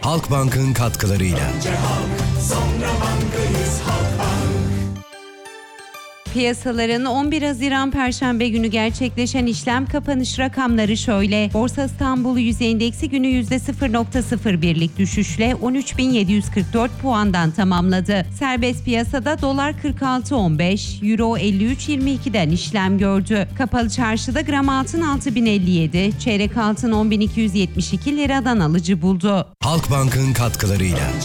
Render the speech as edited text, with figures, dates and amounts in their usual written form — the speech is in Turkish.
Halkbank'ın katkılarıyla. Önce halk, sonra bankayız Halkbank. Piyasaların 11 Haziran Perşembe günü gerçekleşen işlem kapanış rakamları şöyle. Borsa İstanbul Yüz Endeksi günü %0.01'lik düşüşle 13.744 puandan tamamladı. Serbest piyasada dolar 46.15, euro 53.22'den işlem gördü. Kapalı çarşıda gram altın 6.057, çeyrek altın 10.272 liradan alıcı buldu. Halkbank'ın katkılarıyla.